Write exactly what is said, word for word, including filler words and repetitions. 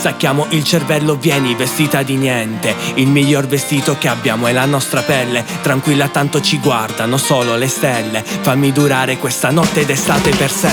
stacchiamo il cervello, vieni vestita di niente. Il miglior vestito che abbiamo è la nostra pelle. Tranquilla, tanto ci guardano solo le stelle. Fammi durare questa notte d'estate per sempre.